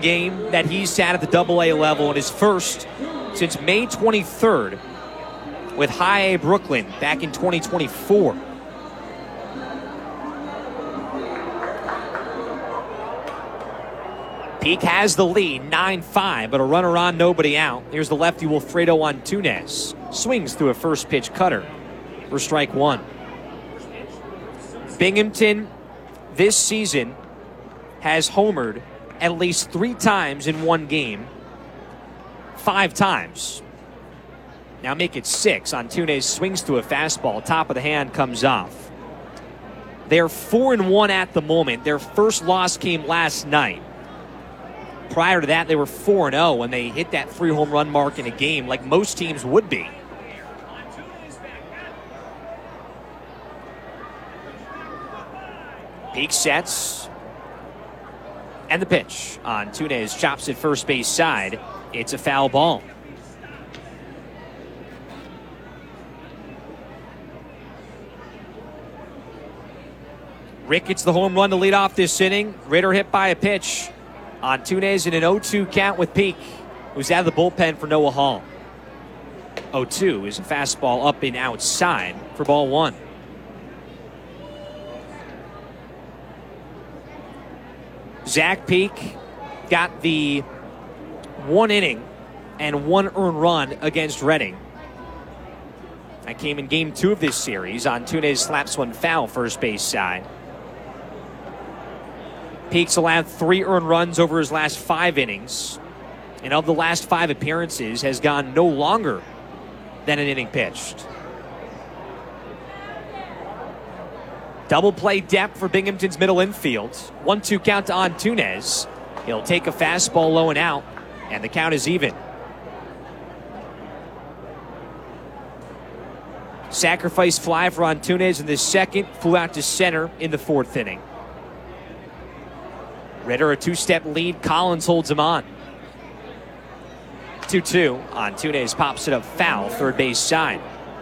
game that he's sat at the Double-A level, and his first since May 23rd with High A Brooklyn back in 2024. Peak has the lead, 9-5, but a runner on, nobody out. Here's the lefty Wilfredo Antunes. Swings through a first pitch cutter for strike one. Binghamton this season has homered at least 3 times in one game, 5 times. Now make it 6. Antunes swings to a fastball. Top of the hand comes off. They're 4-1 at the moment. Their first loss came last night. Prior to that, they were 4-0 when they hit that 3 home run mark in a game, like most teams would be. Peak sets. And the pitch. Antunes chops at first base side. It's a foul ball. Ricketts the home run to lead off this inning. Ritter hit by a pitch. Antunes in an 0-2 count with Peak, who's out of the bullpen for Noah Hall. 0-2 is a fastball up and outside for ball one. Zach Peak got the 1 inning and 1 earned run against Reading. That came in game 2 of this series. Antunes slaps one foul first base side. Peak's allowed 3 earned runs over his last 5 innings. And of the last 5 appearances, has gone no longer than an inning pitched. Double play depth for Binghamton's middle infield. 1-2 count to Antunes. He'll take a fastball low and out, and the count is even. Sacrifice fly for Antunes in the second. Flew out to center in the 4th inning. Ritter a 2-step lead. Collins holds him on. 2-2. Antunes pops it up foul, third base side.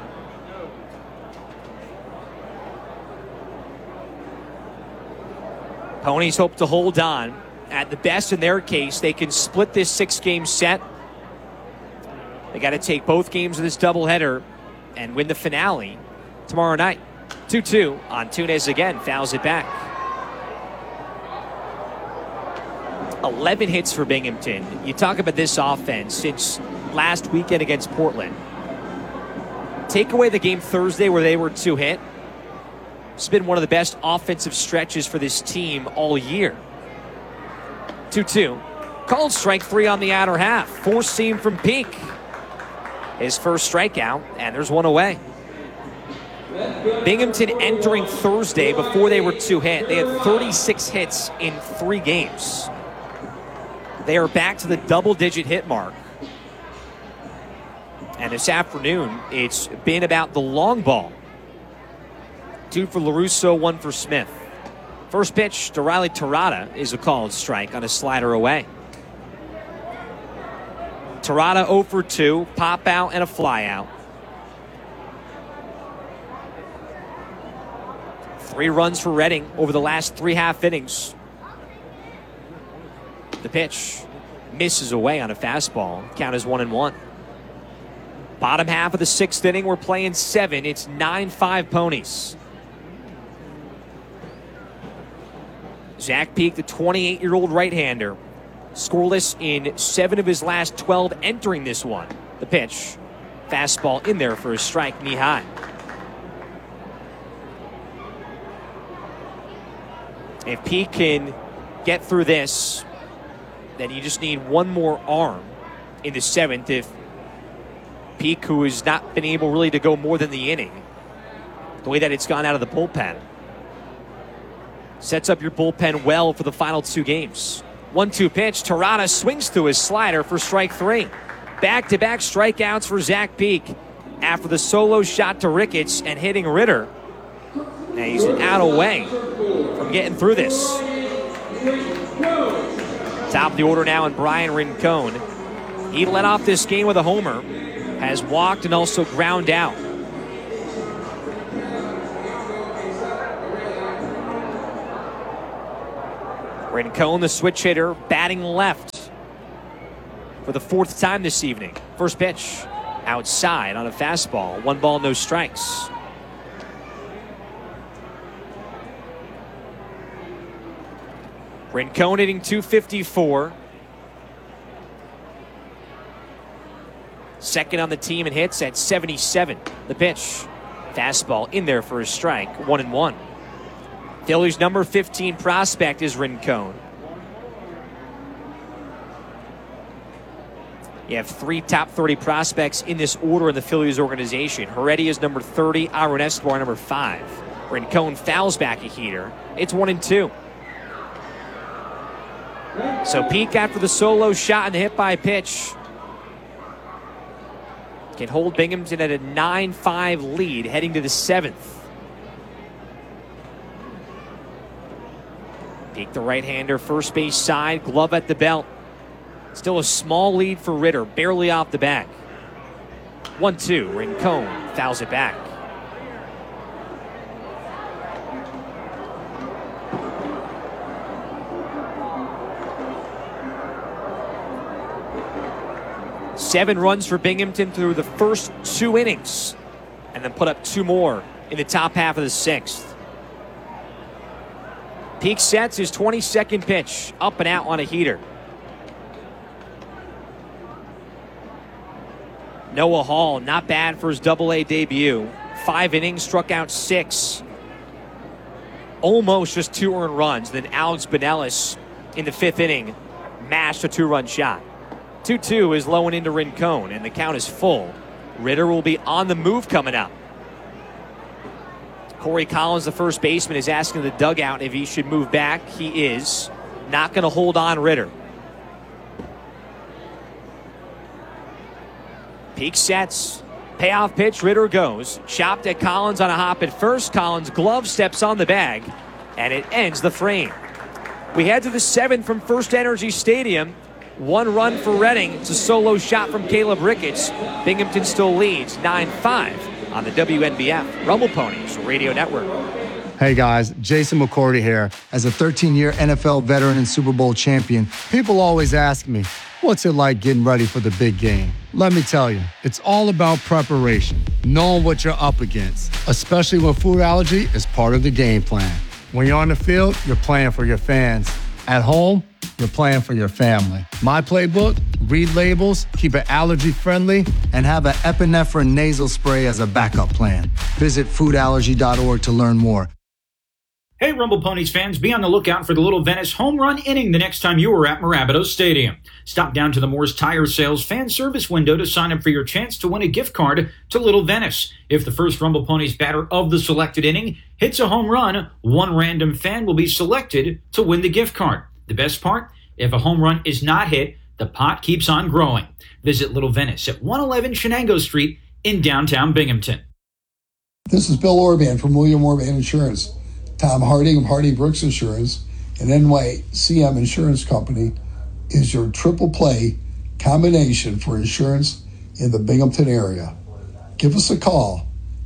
Ponies hope to hold on. At the best in their case, they can split this 6-game set. They got to take both games of this doubleheader and win the finale tomorrow night. 2-2. Antunes again fouls it back. 11 hits for Binghamton. You talk about this offense since last weekend against Portland. Take away the game Thursday where they were 2 hit. It's been one of the best offensive stretches for this team all year. 2-2. Called strike 3 on the outer half. 4-seam from Peak. His first strikeout, and there's 1 away. Binghamton entering Thursday before they were 2 hit. They had 36 hits in 3 games. They are back to the double-digit hit mark. And this afternoon, it's been about the long ball. 2 for LaRusso, 1 for Smith. First pitch to Riley Terada is a called strike on a slider away. Terada 0 for 2, pop out and a fly out. 3 runs for Reading over the last 3 half innings. The pitch misses away on a fastball. Count is 1-1. Bottom half of the 6th inning, we're playing 7. It's 9-5 Ponies. Zach Peak, the 28-year-old right-hander, scoreless in 7 of his last 12 entering this one. The pitch, fastball in there for a strike, knee high. If Peak can get through this, then you just need 1 more arm in the 7th. If Peak, who has not been able really to go more than the inning, the way that it's gone out of the bullpen, sets up your bullpen well for the final 2 games. 1-2 pitch. Terada swings to his slider for strike 3. Back-to-back strikeouts for Zach Peak after the solo shot to Ricketts and hitting Ritter. And he's out away from getting through this. Top of the order now in Brian Rincon. He led off this game with a homer, has walked and also ground out. Rincon, the switch hitter, batting left. for the 4th time this evening. First pitch outside on a fastball. 1 ball, no strikes. Rincon hitting .254. Second on the team in hits at 77. The pitch. Fastball in there for a strike. 1-1. Phillies' number 15 prospect is Rincon. You have 3 top 30 prospects in this order in the Phillies organization. Heredia is number 30, Aaron Escobar number 5. Rincon fouls back a heater. It's 1-2. So Peak, after the solo shot and the hit by pitch, can hold Binghamton at a 9-5 lead heading to the 7th. Peak, the right-hander, first base side, glove at the belt. Still a small lead for Ritter, barely off the back. 1-2, Rincon fouls it back. Seven runs for Binghamton through the first 2 innings, and then put up 2 more in the top half of the 6th. Peak sets his 22nd pitch, up and out on a heater. Noah Hall, not bad for his Double-A debut. 5 innings, struck out 6. Almost just 2 earned runs. Then Alex Binelas in the 5th inning mashed a 2-run shot. 2-2 is low and into Rincon, and the count is full. Ritter will be on the move coming up. Corey Collins, the first baseman, is asking the dugout if he should move back. He is. Not going to hold on Ritter. Peak sets. Payoff pitch. Ritter goes. Chopped at Collins on a hop at first. Collins' glove steps on the bag, and it ends the frame. We head to the 7th from First Energy Stadium. 1 run for Reading. It's a solo shot from Caleb Ricketts. Binghamton still leads 9-5 on the WNBF Rumble Ponies Radio Network. Hey guys, Jason McCourty here. As a 13-year NFL veteran and Super Bowl champion, people always ask me, what's it like getting ready for the big game? Let me tell you, it's all about preparation, knowing what you're up against, especially when food allergy is part of the game plan. When you're on the field, you're playing for your fans. At home, you're playing for your family. My playbook: read labels, keep it allergy-friendly, and have an epinephrine nasal spray as a backup plan. Visit foodallergy.org to learn more. Hey, Rumble Ponies fans, be on the lookout for the Little Venice home run inning the next time you are at Marabato Stadium. Stop down to the Moore's Tire Sales fan service window to sign up for your chance to win a gift card to Little Venice. If the first Rumble Ponies batter of the selected inning hits a home run, 1 random fan will be selected to win the gift card. The best part? If a home run is not hit, the pot keeps on growing. Visit Little Venice at 111 Shenango Street in downtown Binghamton. This is Bill Orban from William Orban Insurance. Tom Harding of Harding Brooks Insurance and NYCM Insurance Company is your triple play combination for insurance in the Binghamton area. Give us a call,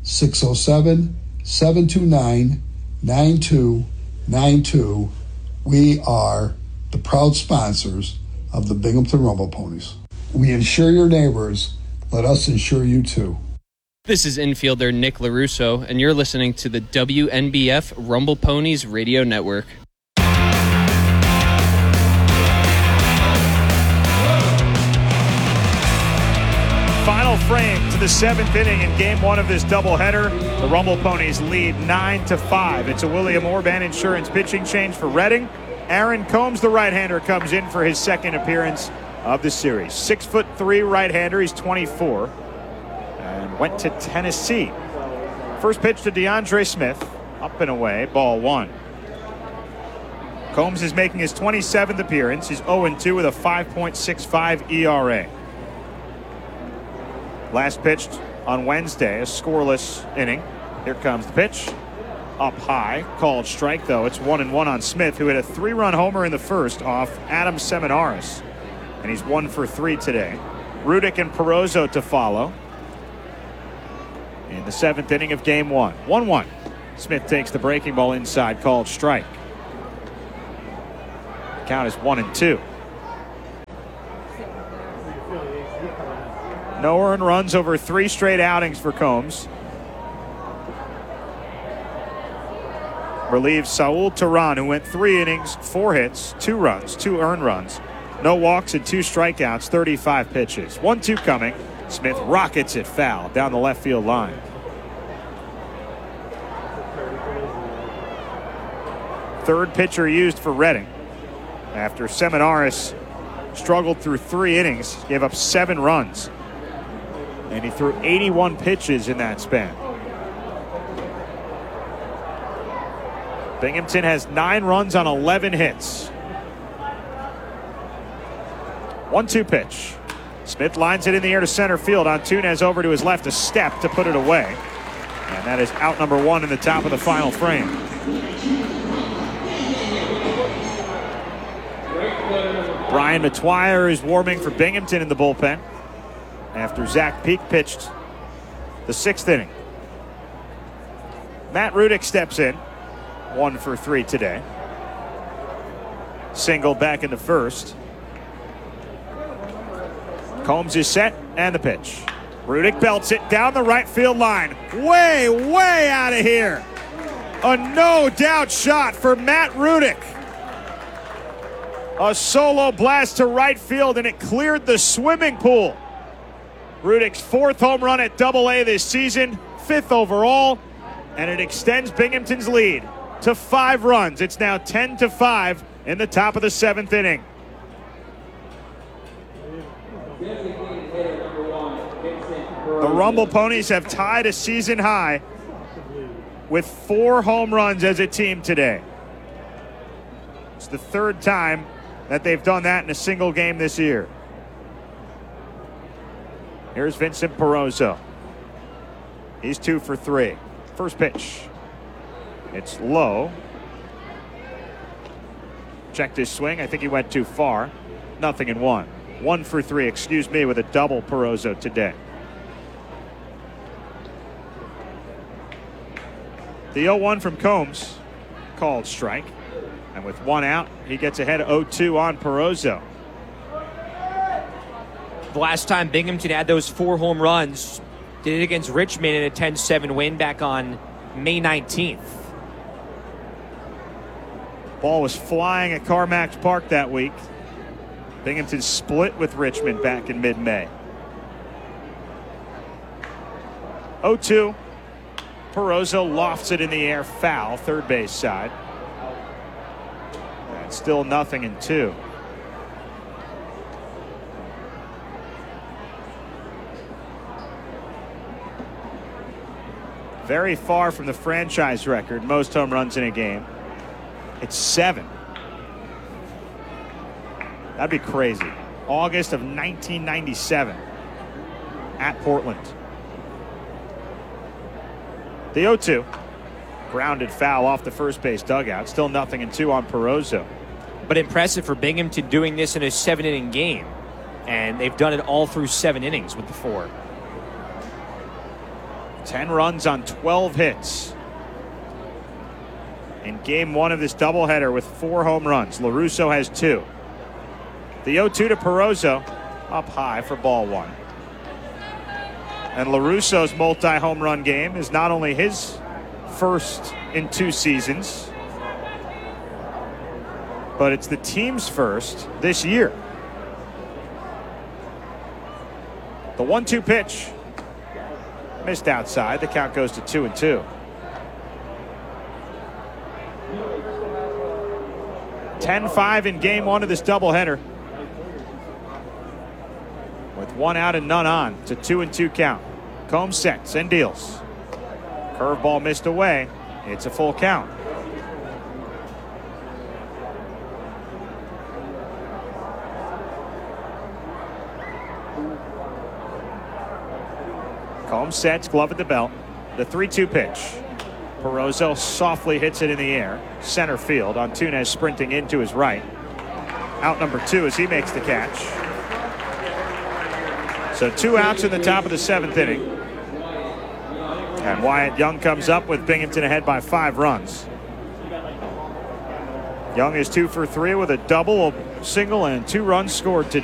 607-729-9292. We are the proud sponsors of the Binghamton Rumble Ponies. We insure your neighbors. Let us insure you too. This is infielder Nick LaRusso, and you're listening to the WNBF Rumble Ponies Radio Network. Final frame to the 7th inning in Game 1 of this doubleheader. The Rumble Ponies lead 9-5. It's a William Orban Insurance pitching change for Reading. Aaron Combs, the right-hander, comes in for his 2nd appearance of the series. 6'3" right-hander. He's 24. And went to Tennessee. First pitch to DeAndre Smith. Up and away. Ball 1. Combs is making his 27th appearance. He's 0-2 with a 5.65 ERA. Last pitched on Wednesday, a scoreless inning. Here comes the pitch. Up high. Called strike, though. It's 1-1 on Smith, who hit a 3-run homer in the first off Adam Seminaris. And he's 1 for 3 today. Rudick and Perozzo to follow in the 7th inning of Game 1. 1-1. Smith takes the breaking ball inside, called strike. The count is 1-2. No earned runs over 3 straight outings for Combs. Relieves Saul Teran, who went 3 innings, 4 hits, 2 runs, 2 earned runs, no walks and 2 strikeouts, 35 pitches. 1-2 coming. Smith rockets it foul down the left field line. Third pitcher used for Reading after Seminaris struggled through 3 innings, gave up 7 runs, and he threw 81 pitches in that span. Binghamton has 9 runs on 11 hits. 1-2 pitch. Smith lines it in the air to center field. Antunes over to his left, a step to put it away. And that is out number 1 in the top of the final frame. Brian McTwire is warming for Binghamton in the bullpen after Zach Peak pitched the 6th inning. Matt Rudick steps in. 1 for 3 today. Single back in the first. Combs is set and the pitch. Rudick belts it down the right field line. Way out of here. A no doubt shot for Matt Rudick. A solo blast to right field and it cleared the swimming pool. Rudick's 4th home run at Double-A this season, 5th overall, and it extends Binghamton's lead to 5 runs. It's now 10-5 in the top of the 7th inning. The Rumble Ponies have tied a season high with 4 home runs as a team today. It's the 3rd time that they've done that in a single game this year. Here's Vincent Perozo. He's 2 for 3. First pitch. It's low. Checked his swing. I think he went too far. 0-1. 1 for 3, excuse me, with a double Perozo today. The 0-1 from Combs, called strike. And with 1 out, he gets ahead 0-2 on Perozo. The last time Binghamton had those 4 home runs, did it against Richmond in a 10-7 win back on May 19th. Ball was flying at CarMax Park that week. Binghamton split with Richmond back in mid-May. 0-2. Perozo lofts it in the air, foul, third base side. And still 0-2. Very far from the franchise record, most home runs in a game. It's 7. That'd be crazy. August of 1997 at Portland. The 0-2. Grounded foul off the first base dugout. Still 0-2 on Perozo. But impressive for Binghamton doing this in a 7-inning game. And they've done it all through 7 innings with the 4. 10 runs on 12 hits. In game 1 of this doubleheader with 4 home runs. LaRusso has 2. The 0-2 to Perozo, up high for ball 1. And LaRusso's multi-home run game is not only his first in 2 seasons, but it's the team's first this year. The 1-2 pitch missed outside. The count goes to 2-2. 10-5 in game 1 of this doubleheader. With 1 out and none on, it's a 2-2 count. Combs sets and deals. Curveball missed away. It's a full count. Combs sets, glove at the belt. The 3-2 pitch. Perozo softly hits it in the air. Center field. Antunes sprinting into his right. Out number 2 as he makes the catch. So 2 outs in the top of the 7th inning. And Wyatt Young comes up with Binghamton ahead by 5 runs. Young is 2 for 3 with a double, a single, and 2 runs scored today.